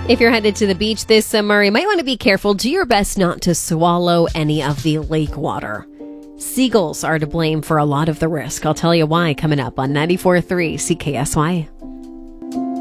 If you're headed to the beach this summer, you might want to be careful. Do your best not to swallow any of the lake water. Seagulls are to blame for a lot of the risk. I'll tell you why coming up on 94.3 CKSY.